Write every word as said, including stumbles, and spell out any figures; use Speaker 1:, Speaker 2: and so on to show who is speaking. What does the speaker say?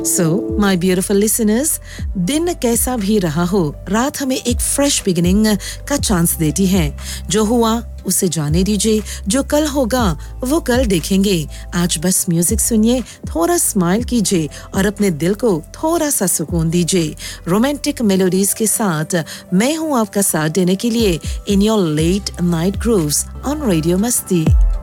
Speaker 1: So, my beautiful listeners, दिन कैसा भी रहा हो, रात हमें एक फ्रेश बिगिनिंग का चांस देती है। जो हुआ उसे जाने दीजिए, जो कल होगा वो कल देखेंगे। आज बस म्यूजिक सुनिए, थोड़ा स्माइल कीजिए और अपने दिल को थोड़ा सा सुकून दीजिए। रोमांटिक मेलोडीज के साथ मैं हूं आपका साथ देने के लिए in your let night grooves on radio मस्ती।